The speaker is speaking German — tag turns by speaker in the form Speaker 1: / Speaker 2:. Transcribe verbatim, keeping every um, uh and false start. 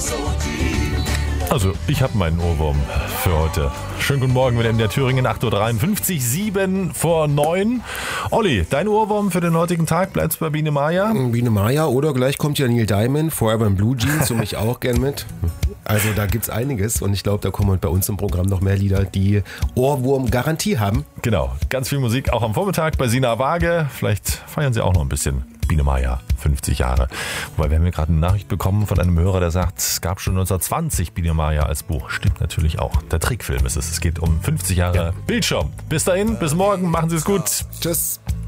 Speaker 1: Also, ich habe meinen Ohrwurm für heute. Schönen guten Morgen mit M D R Thüringen, acht Uhr dreiundfünfzig, sieben vor neun. Olli, dein Ohrwurm für den heutigen Tag, bleibst bei Biene Maya?
Speaker 2: Biene Maya oder gleich kommt ja Neil Diamond, Forever in Blue Jeans, und mich auch gern mit. Also da gibt's einiges und ich glaube, da kommen bei uns im Programm noch mehr Lieder, die Ohrwurm-Garantie haben.
Speaker 1: Genau, ganz viel Musik auch am Vormittag bei Sina Waage. Vielleicht feiern sie auch noch ein bisschen. Biene Maya, fünfzig Jahre. Wobei wir haben hier gerade eine Nachricht bekommen von einem Hörer, der sagt, es gab schon neunzehnhundertzwanzig Biene Maya als Buch. Stimmt natürlich auch. Der Trickfilm ist es. Es geht um fünfzig Jahre ja. Bildschirm. Bis dahin, bis morgen. Machen Sie es gut.
Speaker 2: Tschüss.